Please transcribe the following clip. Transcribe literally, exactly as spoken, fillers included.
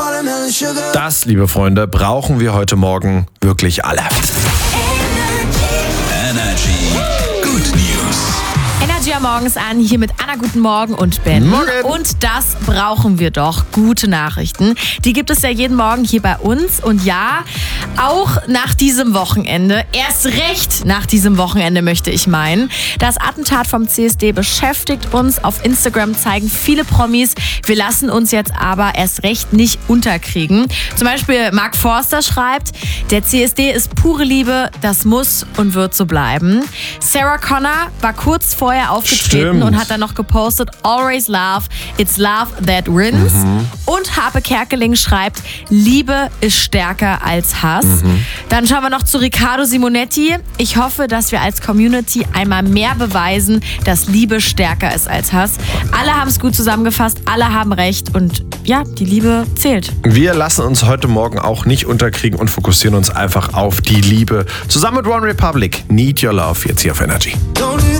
Das, liebe Freunde, brauchen wir heute Morgen wirklich alle. Energy Good News. Energy am Morgens an, hier mit Anna, guten Morgen und Ben. Morgen. Und das brauchen wir doch, gute Nachrichten. Die gibt es ja jeden Morgen hier bei uns. Und ja, auch nach diesem Wochenende, erst recht nach diesem Wochenende möchte ich meinen. Das Attentat vom C S D beschäftigt uns. Auf Instagram zeigen viele Promis. Wir lassen uns jetzt aber erst recht nicht unterkriegen. Zum Beispiel Mark Forster schreibt, der C S D ist pure Liebe, das muss und wird so bleiben. Sarah Connor war kurz vorher aufgetreten Stimmt. und hat dann noch gepostet, always love, it's love that wins. Mhm. Und Harpe Kerkeling schreibt, Liebe ist stärker als Hass. Mhm. Dann schauen wir noch zu Riccardo Simonetti. Ich hoffe, dass wir als Community einmal mehr beweisen, dass Liebe stärker ist als Hass. Alle haben es gut zusammengefasst, alle haben recht und ja, die Liebe zählt. Wir lassen uns heute Morgen auch nicht unterkriegen und fokussieren uns einfach auf die Liebe. Zusammen mit One Republic, Need Your Love, jetzt hier auf Energy. Don't